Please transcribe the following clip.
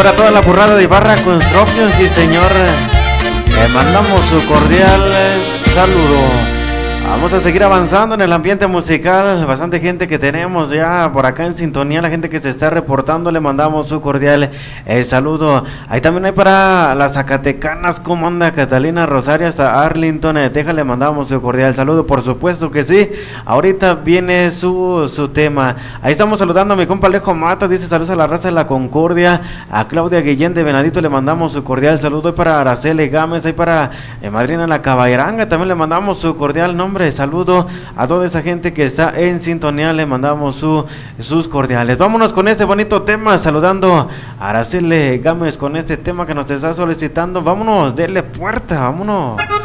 para toda la burrada de Ibarra Construction, sí señor. Le mandamos su cordial saludo. Vamos a seguir avanzando en el ambiente musical. Bastante gente que tenemos ya por acá en sintonía. La gente que se está reportando, le mandamos su cordial saludo. Ahí también hay para las Zacatecanas. ¿Cómo anda Catalina Rosario? Hasta Arlington, Texas, le mandamos su cordial saludo. Por supuesto que sí. Ahorita viene su tema. Ahí estamos saludando a mi compa Alejo Mata. Dice saludos a la raza de la Concordia. A Claudia Guillén de Venadito le mandamos su cordial saludo. Y para Araceli Gámez. Ahí para Madrina La Caballeranga también le mandamos su cordial nombre. Saludo a toda esa gente que está en sintonía, le mandamos sus cordiales. Vámonos con este bonito tema, saludando a Araceli Gámez con este tema que nos está solicitando. Vámonos, denle puerta, vámonos.